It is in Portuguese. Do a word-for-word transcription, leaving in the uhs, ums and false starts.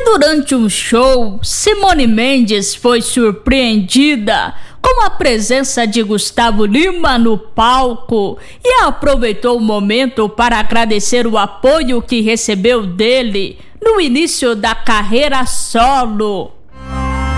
Durante um show, Simone Mendes foi surpreendida com a presença de Gustavo Lima no palco e aproveitou o momento para agradecer o apoio que recebeu dele no início da carreira solo.